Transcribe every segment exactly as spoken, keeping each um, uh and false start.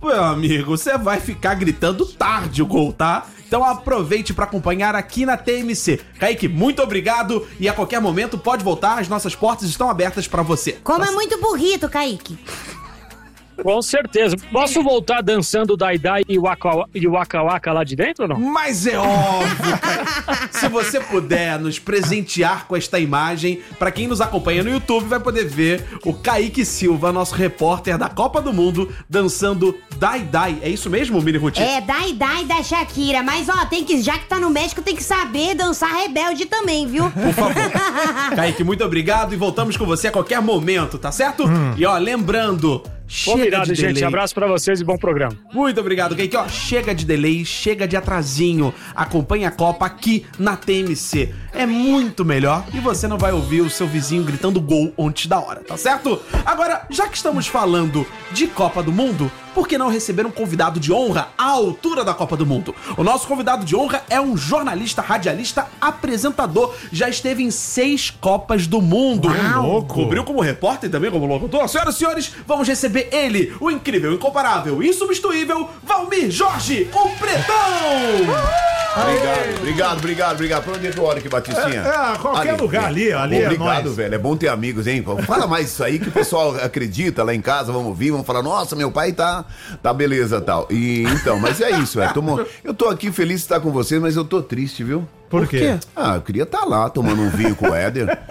Meu amigo, você vai ficar gritando tarde o gol, tá? Então aproveite para acompanhar aqui na T M C. Kaique, muito obrigado e a qualquer momento pode voltar, as nossas portas estão abertas para você. Como Tá é muito burrito, Kaique. Com certeza. Posso voltar dançando o Daidai e o Waka e o Waka Waka lá de dentro ou não? Mas é óbvio, cara. Se você puder nos presentear com esta imagem, pra quem nos acompanha no YouTube vai poder ver o Kaique Silva, nosso repórter da Copa do Mundo, dançando Daidai. É isso mesmo, Mini Ruth? É, Daidai da Shakira. Mas, ó, tem que, já que tá no México, tem que saber dançar Rebelde também, viu? Por favor. Kaique, muito obrigado e voltamos com você a qualquer momento, tá certo? Hum. E ó, lembrando... Combinado, de gente. Delay. Abraço pra vocês e bom programa. Muito obrigado, Kaique. Ó, chega de delay, chega de atrasinho. Acompanhe a Copa aqui na T M C. É muito melhor e você não vai ouvir o seu vizinho gritando gol antes da hora, tá certo? Agora, já que estamos falando de Copa do Mundo, por que não receber um convidado de honra à altura da Copa do Mundo? O nosso convidado de honra é um jornalista, radialista, apresentador. Já esteve em seis Copas do Mundo. Uau, cobriu como repórter e também como locutor. Senhoras e senhores, vamos receber ele, o incrível, inccomparável, insubstituível, Valmir Jorge, o Pretão! Obrigado, obrigado, obrigado, obrigado. Pra onde é que eu olho aqui, Batistinha? É, é qualquer ali, lugar ali, ali é Obrigado, nóis. velho. É bom ter amigos, hein? Fala mais isso aí que o pessoal acredita lá em casa, vamos ouvir, vamos falar, nossa, meu pai tá, tá beleza tal. E então, mas é isso, é. Tomo, eu tô aqui feliz de estar com vocês, mas eu tô triste, viu? Por quê? Ah, eu queria estar lá tomando um vinho com o Éder, é,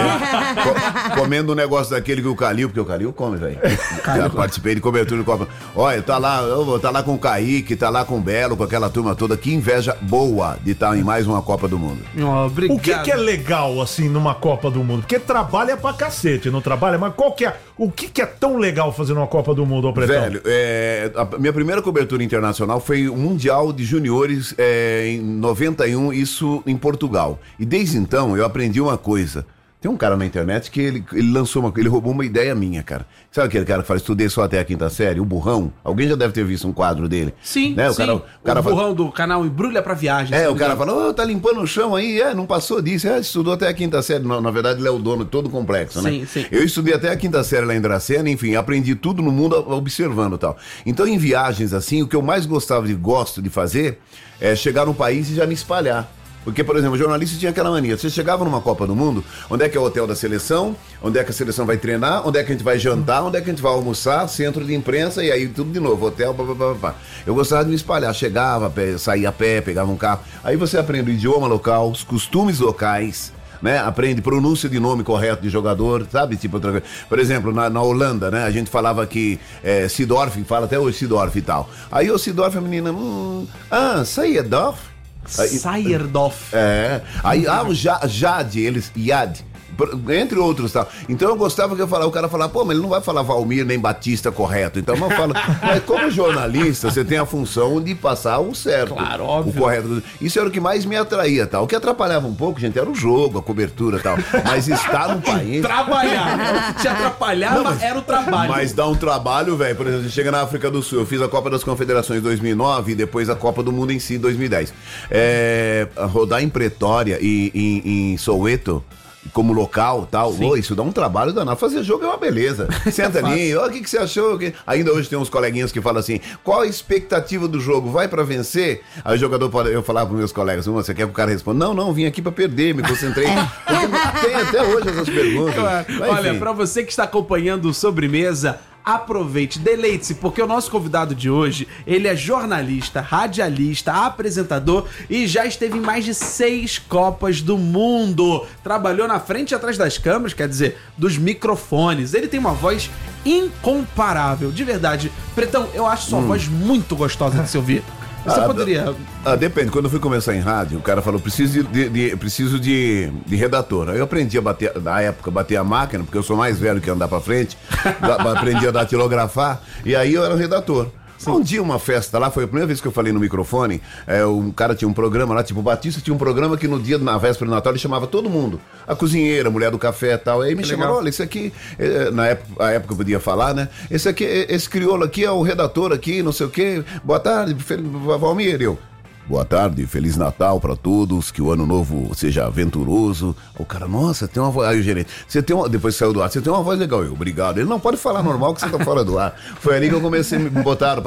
co comendo um negócio daquele que o Calil, porque o Calil come, velho. Já participei de cobertura de Copa. Olha, tá lá, eu vou tá lá com o Kaique, tá lá com o Belo, com aquela turma toda. Que inveja boa de estar em mais uma Copa do Mundo. Oh, obrigado. O que, que é legal, assim, numa Copa do Mundo? Porque trabalha pra cacete, não trabalha? Mas qual que é, o que, que é tão legal fazer numa Copa do Mundo, ô Pretão? Velho, é, a minha primeira cobertura internacional foi o Mundial de Juniores é, em noventa e um, isso em Portugal. E desde então eu aprendi uma coisa. Tem um cara na internet que ele, ele lançou uma ele roubou uma ideia minha, cara. Sabe aquele cara que fala, estudei só até a quinta série? O burrão? Alguém já deve ter visto um quadro dele. Sim, né? o sim. Cara, o cara o fala, burrão do canal Embrulha pra Viagem. É, o cara fala, oh, tá limpando o chão aí, é, não passou disso, é, estudou até a quinta série. Na, na verdade, ele é o dono de todo o complexo, né? Sim, sim. Eu estudei até a quinta série lá em Dracena, enfim, aprendi tudo no mundo observando e tal. Então, em viagens assim, o que eu mais gostava de gosto de fazer é chegar num país e já me espalhar. Porque, por exemplo, o jornalista tinha aquela mania. Você chegava numa Copa do Mundo, onde é que é o hotel da seleção, onde é que a seleção vai treinar, onde é que a gente vai jantar, onde é que a gente vai almoçar, centro de imprensa e aí tudo de novo, hotel, blá, blá, blá, blá. Eu gostava de me espalhar, chegava, saía a pé, pegava um carro. Aí você aprende o idioma local, os costumes locais, né? Aprende pronúncia de nome correto de jogador, sabe? Tipo, outra coisa. Por exemplo, na, na Holanda, né? A gente falava que é, Seedorf, fala até hoje Seedorf e tal. Aí o Seedorf, a menina, hum, ah, Seedorf? Sayerdorf. É. Aí, ah, o Jade, eles, Yad, entre outros tal. Então eu gostava que eu falava, o cara falava, pô, mas ele não vai falar Valmir nem Batista correto. Então eu falo, mas como jornalista, você tem a função de passar o certo. Claro, óbvio. O correto. Isso era o que mais me atraía, tal. O que atrapalhava um pouco, gente, era o jogo, a cobertura tal. Mas estar no país. Trabalhar. O que te atrapalhava não, mas, era o trabalho. Mas dá um trabalho, velho. Por exemplo, você chega na África do Sul, eu fiz a Copa das Confederações em dois mil e nove e depois a Copa do Mundo em si em dois mil e dez. É, rodar em Pretória e em, em Soweto como local tal, oh, isso dá um trabalho danado. Fazer jogo é uma beleza. Senta ali, oh, o que, que você achou? Ainda hoje tem uns coleguinhas que falam assim, qual a expectativa do jogo? Vai pra vencer? Aí o jogador, pode, eu falava pros meus colegas, você quer que o cara responda? Não, não, vim aqui pra perder, me concentrei. Tem até hoje essas perguntas. Claro. Olha, pra você que está acompanhando o Sobremesa, aproveite, deleite-se, porque o nosso convidado de hoje, ele é jornalista, radialista, apresentador e já esteve em mais de seis Copas do Mundo. Trabalhou na frente e atrás das câmeras, quer dizer, dos microfones. Ele tem uma voz incomparável, de verdade. Pretão, eu acho sua hum. voz muito gostosa de se ouvir. Você ah, poderia... Ah, depende. Quando eu fui começar em rádio, o cara falou, preciso de, de, de, preciso de, de redator. Aí eu aprendi a bater, na época, bater a máquina, porque eu sou mais velho que andar pra frente. Aprendi a datilografar, e aí eu era o redator. Sim. Um dia, uma festa lá, foi a primeira vez que eu falei no microfone, é, um cara tinha um programa lá, tipo, o Batista tinha um programa que no dia, na véspera do Natal, ele chamava todo mundo. A cozinheira, a mulher do café e tal. Aí me chamaram, olha, esse aqui, é, na época, a época eu podia falar, né? Esse aqui, esse crioulo aqui é o redator aqui, não sei o quê. Boa tarde, Valmir, eu... Boa tarde, Feliz Natal pra todos, que o ano novo seja aventuroso. O cara, nossa, tem uma voz. Aí o gerente, você tem uma. Depois saiu do ar, você tem uma voz legal. Eu, obrigado. Ele não pode falar normal que você tá fora do ar. Foi ali que eu comecei a me botar